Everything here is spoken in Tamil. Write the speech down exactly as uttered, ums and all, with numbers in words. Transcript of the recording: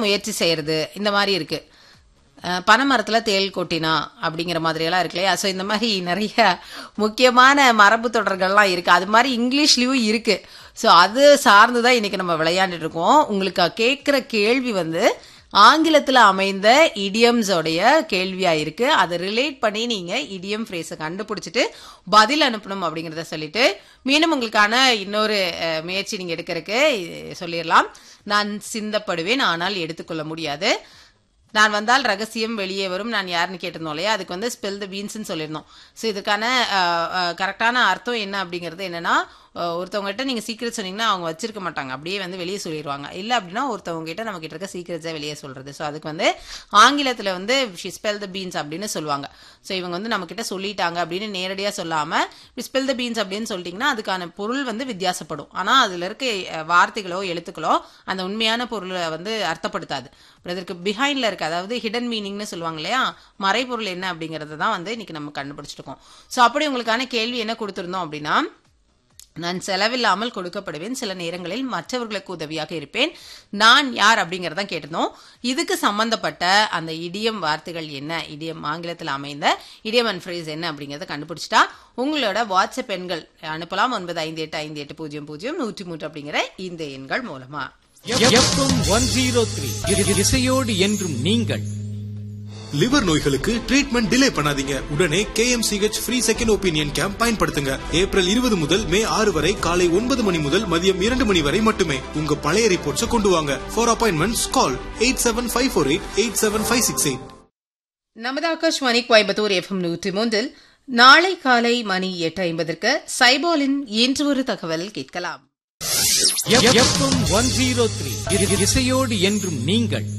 முயற்சி செய்யறது இந்த மாதிரி இருக்கு. பனைமரத்துல தேள் கொட்டினா அப்படிங்கிற மாதிரி எல்லாம் இருக்கு இல்லையா? ஸோ இந்த மாதிரி நிறைய முக்கியமான மரபு தொடர்கள்லாம் இருக்கு. அது மாதிரி இங்கிலீஷ்லயும் இருக்கு. ஸோ அது சார்ந்துதான் இன்னைக்கு நம்ம விளையாண்டுட்டு இருக்கோம். உங்களுக்கு கேட்கிற கேள்வி வந்து ஆங்கிலத்துல அமைந்த இடியம்ஸோடைய கேள்வியா இருக்கு. அதை ரிலேட் பண்ணி நீங்க இடியம் ஃப்ரேஸை கண்டுபிடிச்சிட்டு பதில் அனுப்பணும் அப்படிங்கறத சொல்லிட்டு மீண்டும் உங்களுக்கான இன்னொரு முயற்சி நீங்க எடுக்கிறதுக்கு சொல்லிடலாம். நான் சிந்தப்படுவேன் ஆனால் எடுத்துக்கொள்ள முடியாது. நான் வந்தால் ரகசியம் வெளியே வரும். நான் யாருன்னு கேட்டிருந்தோம் இல்லையா? அதுக்கு வந்து ஸ்பெல் த பீன்ஸ்ன்னு சொல்லியிருந்தோம். ஸோ இதுக்கான கரெக்டான அர்த்தம் என்ன அப்படிங்கிறது என்னன்னா, ஒருத்தவங்ககிட்ட நீங்க சீக்கிரம் சொன்னீங்கன்னா அவங்க வச்சிருக்க மாட்டாங்க, அப்படியே வந்து வெளியே சொல்லிடுவாங்க. இல்லை அப்படின்னா ஒருத்தவங்க கிட்ட நம்ம கிட்ட இருக்க சீக்கிரத்தை வெளியே சொல்றது. ஸோ அதுக்கு வந்து ஆங்கிலத்தில் வந்து ஸ்பெல் த பீன்ஸ் அப்படின்னு சொல்லுவாங்க. ஸோ இவங்க வந்து நம்ம கிட்ட சொல்லிட்டாங்க அப்படின்னு நேரடியாக சொல்லாம ஸ்பெல் த பீன்ஸ் அப்படின்னு சொல்லிட்டீங்கன்னா அதுக்கான பொருள் வந்து வித்தியாசப்படும். ஆனால் அதுல இருக்க வார்த்தைகளோ எழுத்துக்களோ அந்த உண்மையான பொருளை வந்து அர்த்தப்படுத்தாது. இதற்கு பிஹைண்ட்ல இருக்கு, அதாவது ஹிடன் மீனிங்னு சொல்லுவாங்க இல்லையா? மறைபொருள் என்ன அப்படிங்கறது தான் வந்து இன்னைக்கு நம்ம கண்டுபிடிச்சிருக்கோம். ஸோ அப்படி உங்களுக்கான கேள்வி என்ன கொடுத்திருந்தோம் அப்படின்னா, நான் செலவில்லாமல் கொடுக்கப்படுவேன், சில நேரங்களில் மற்றவர்களுக்கு உதவியாக இருப்பேன், நான் யார் அப்படிங்கறத கேட்டிருந்தோம். இதுக்கு சம்பந்தப்பட்ட அந்த இடியம் வார்த்தைகள் என்ன, இடியம் ஆங்கிலத்தில் அமைந்த இடியம் அண்ட் ஃப்ரேஸ் என்ன அப்படிங்கறத கண்டுபிடிச்சிட்டா உங்களோட வாட்ஸ்அப் எண்கள் அனுப்பலாம். ஒன்பது ஐந்து எட்டு ஐந்து எட்டு பூஜ்ஜியம் பூஜ்ஜியம் நூற்றி மூன்று அப்படிங்கிற இந்த எண்கள் மூலமா. இசையோடு என்றும் நீங்கள். லிவர் நோய்களுக்கு ட்ரீட்மெண்ட் டிலே பண்ணாதீங்க. உடனே KMCH free second opinion camp பயன்படுத்துங்க. ஏப்ரல் இருபது முதல் மே ஆறு வரை காலை ஒன்பது மணி முதல் மதியம் இரண்டு மணி வரை மட்டுமே. உங்க பழைய ரிப்போர்ட்ஸ் கொண்டு வாங்க. For appointments call eight seven five four eight eight seven five six eight. நமது ஆகாஷ்வாணி கோயம்புத்தூர் எஃப்எம் நூற்றி மூன்றில் நாளை காலை மணி எட்டு ஐம்பதற்கு சைபாலின் இன்று ஒரு தகவல் கேட்கலாம். இசையோடு என்றும் நீங்கள்.